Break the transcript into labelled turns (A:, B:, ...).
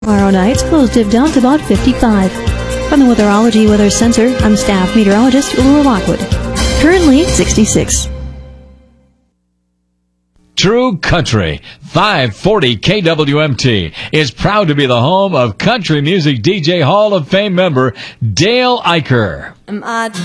A: Tomorrow night's close dipped down to about 55. From the Weatherology Weather Center, I'm staff meteorologist Laura Lockwood. Currently 66.
B: True Country 540 KWMT is proud to be the home of country music DJ Hall of Fame member Dale Eicher.